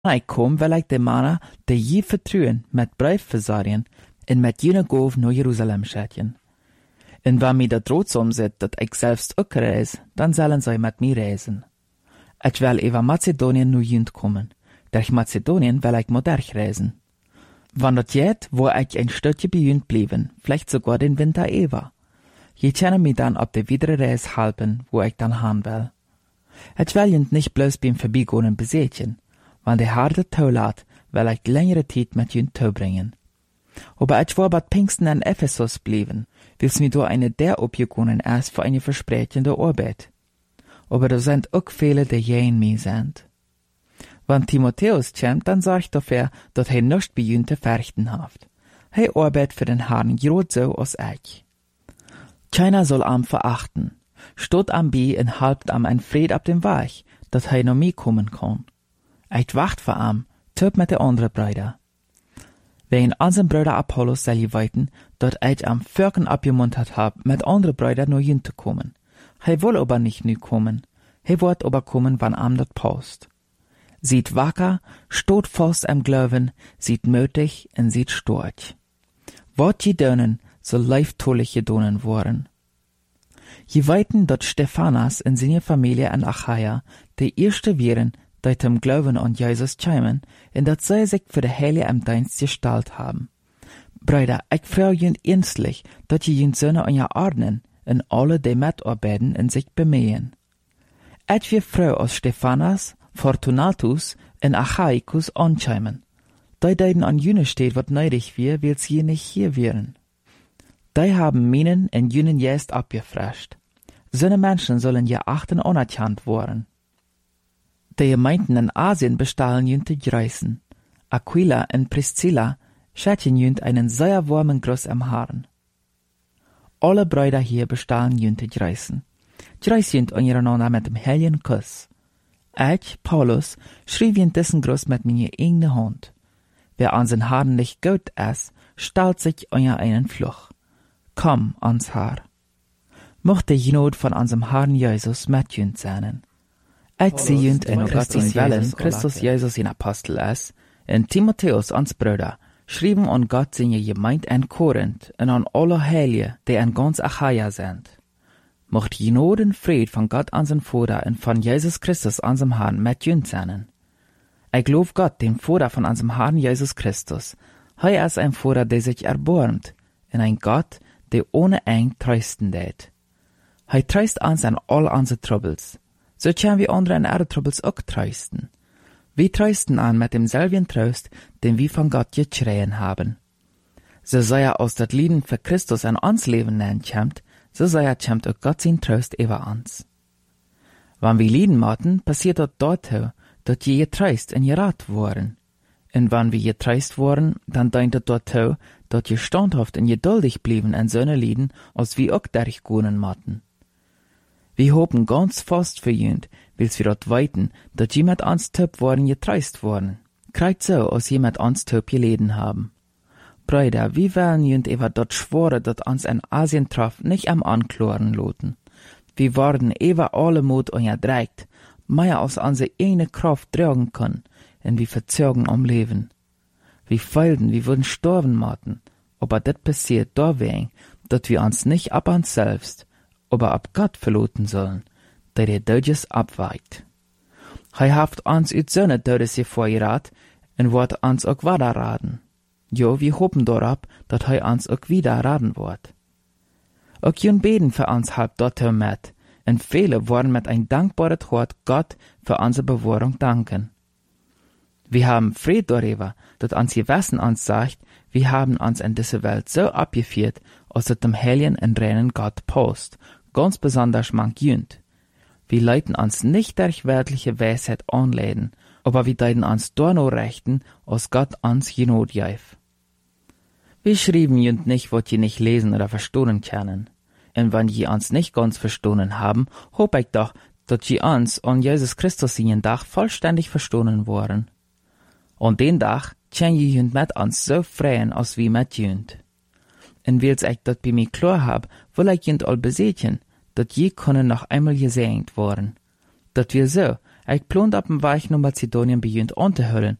Ik kom wil ik de mannen die je vertrouwen met brief verzorgen en met jene goof naar Jeruzalem schicken. En wanneer mij dat roodsom zit dat ik zelfs ook reis, dan zullen zij met mij reizen. Ik wil even Macedonië naar junt komen. Durch Macedonien will ich moderch reisen. Wann dat jet, wo ich ein Stückchen bei junt blieben, vielleicht sogar den Winter über. Je können mich dann auf der Wiederreis halten, wo ich dann han will. Ich will junt nicht bloß beim Vorbeigehen besetzen. Wann der harte Taulat, will ich längere Zeit mit junt bringen. Aber ich war bei Pfingsten in Ephesus blieben, will's mir da eine der abgegangen ist für eine versprechende Arbeit. Aber da sind auch viele, die gegen mich sind. Wenn Timotheus kommt, dann sagt er, dass er nicht bei junt zu verrichten hat. Er arbeitet für den Herrn grad so als ich. Keiner soll am verachten. Steht am Bi und halbt am ein Fried ab dem Weg, dass er noch mir kommen kann. Ich wacht für am, töp mit der andere Brüder. Wegen unserem Bruder Apollos soll ich weiten, dass ich am Völken abgemuntert hab, mit andere Brüder noch junt zu kommen. Er will aber nicht nu kommen. Er wird aber kommen, wann am das passt. Sieht wacker, steht fast am Glauben, sieht mutig und sieht storch. Wat je dönen, so leiftolich je donen worden. Je weiten, dat Stephanas in seine Familie in Achaia die erste wären, die dem Glauben an Jesus kämen, und dat sie sich für die Heilige im Dienst gestalt haben. Brüder, ich frage jünd ernstlich, dat je jünd Söhne an ihr ordnen, und alle, die mitarbeiten und sich bemühen. Ich wir Frau aus Stephanas, Fortunatus en Achaicus anscheimen. Die deiden an jüne steht, wat neidig wir, will's hier nicht hier wären. Die haben Minen en jünen jest abgefrescht. Solche Menschen sollen je achten anerkannt worden. Die Gemeinden in Asien bestahlen jünte Greisen. Aquila en Priscilla schätzen jünt einen sehr warmen Gruß am Haaren. Alle Brüder hier bestahlen jünte Greisen. Greis jünt untereinander mit dem heiligen Kuss. Ich, Paulus, schrieb in dessen Gruß mit meiner eigenen Hand. Wer an sein Haaren nicht gut ist, stellt sich unter einen Fluch. Komm ans Haar. Mocht der Gnade von unserem Herrn Jesus mit jünt sein. Ich sehe jünt in Christus Wellen, Christus Jesus in Apostel ist, und Timotheus ans Bruder, schrieben an Gott seine Gemeinde in Korinth und an alle Heilige, die in ganz Achaia sind. Mocht Gnade und Fried von Gott unseren Vater und von Jesus Christus unserem Herrn mit jünt sein. Ich glaub Gott, dem Vater von unserem Herrn Jesus Christus. Er ist ein Vater, der sich erbarmt, und ein Gott, der ohne Eng trösten tät. Er tröst uns an all unsere Troubles. So können wir andere in ihre Troubles auch trösten. Wir trösten an mit demselben Trost, den wir von Gott geschrien haben. So sei aus dat Lieden für Christus an uns Leben nennen kommt, so sei kommt auch Gott sein Trost über uns. Wenn wir Lieden machen, passiert dort, dass je getröst und gerat worden. Und wenn wir getröst worden, dann dient es dort, dass je standhaft und geduldig blieben in so Lieden, als wir auch durchgehen matten. Wir hoffen ganz fast für jünd, wils wir dort weiten, dass je mit uns töp worden getröst worden. Kriegt so, als je mit uns töp geleden haben. Brüder, wie wollen jünd über dort schwore, dass uns in Asien traf, nicht am Ankloren loten. Wir worden über alle Mut unterdrückt, mehr als unsere eine Kraft tragen können, und wir verzogen am Leben. Wir feilten, wir würden sterben maten, aber das passiert deswegen, dass wir uns nicht ab uns selbst, aber ab Gott verloten sollen, der Deutsches abweicht. Er hat uns ut seine Todes vorgerat und wird uns auch weiter raten. Jo, wir hoffen darauf, dass uns auch wieder raten wird. Auch jün beten für uns halb dort mit, und viele wollen mit ein dankbares Wort Gott für unsere Bewahrung danken. Wir haben Fried darüber, dass uns Gewissen uns sagt, wir haben uns in dieser Welt so abgeführt, als es dem heiligen und reinen Gott passt, ganz besonders manch jünd. Wir leiten uns nicht durch weltliche Weisheit anleiten, aber wir deuten uns da nur rechten, als Gott uns Gnade gäf. Wir schrieben jünd nicht, was je nicht lesen oder verstehen können. Und wenn je uns nicht ganz verstanden haben, hoff ich doch, dass je uns an Jesus Christus seinen Tag vollständig verstanden worden. Und den Tag können je jünd mit uns so freien, als wie mit jünd. Und wils ich dat bei mir klar hab, will ich jünd all besetzen, dat je können noch einmal gesegnet worden. Dat wir so, Ik plant op een weg naar Mazedonien begint aan te houden,